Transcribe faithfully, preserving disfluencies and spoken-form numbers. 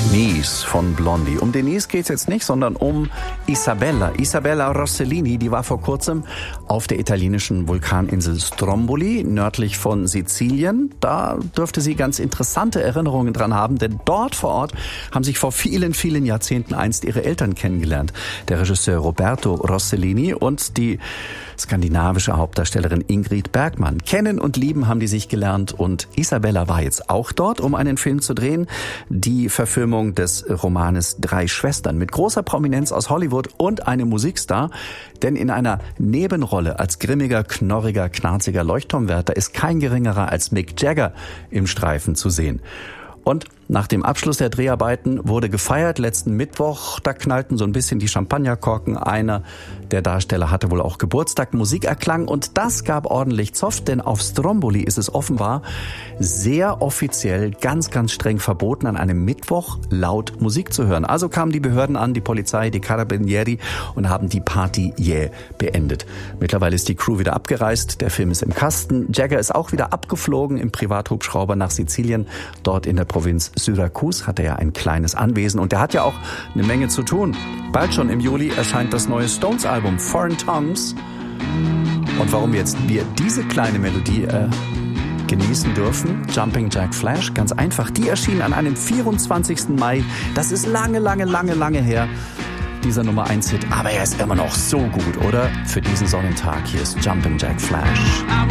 Denise von Blondie. Um Denise geht's jetzt nicht, sondern um Isabella. Isabella Rossellini, die war vor kurzem auf der italienischen Vulkaninsel Stromboli, nördlich von Sizilien. Da dürfte sie ganz interessante Erinnerungen dran haben, denn dort vor Ort haben sich vor vielen, vielen Jahrzehnten einst ihre Eltern kennengelernt. Der Regisseur Roberto Rossellini und die skandinavische Hauptdarstellerin Ingrid Bergman. Kennen und lieben haben die sich gelernt und Isabella war jetzt auch dort, um einen Film zu drehen. Die Verfilmung des Romanes Drei Schwestern mit großer Prominenz aus Hollywood und einem Musikstar. Denn in einer Nebenrolle als grimmiger, knorriger, knarziger Leuchtturmwärter ist kein geringerer als Mick Jagger im Streifen zu sehen. Und nach dem Abschluss der Dreharbeiten wurde gefeiert. Letzten Mittwoch, da knallten so ein bisschen die Champagnerkorken. Einer der Darsteller hatte wohl auch Geburtstag. Musik erklang und das gab ordentlich Zoff, denn auf Stromboli ist es offenbar sehr offiziell, ganz, ganz streng verboten, an einem Mittwoch laut Musik zu hören. Also kamen die Behörden an, die Polizei, die Carabinieri und haben die Party jäh beendet. Mittlerweile ist die Crew wieder abgereist. Der Film ist im Kasten. Jagger ist auch wieder abgeflogen im Privathubschrauber nach Sizilien, dort in der Provinz Syrakus hat er ja ein kleines Anwesen und der hat ja auch eine Menge zu tun. Bald schon im Juli erscheint das neue Stones-Album Foreign Tongues. Und warum jetzt wir diese kleine Melodie äh, genießen dürfen, Jumping Jack Flash, ganz einfach. Die erschien an einem vierundzwanzigsten Mai. Das ist lange, lange, lange, lange her. Dieser Nummer eins Hit, aber er ist immer noch so gut, oder? Für diesen Sonnentag. Hier ist Jumping Jack Flash.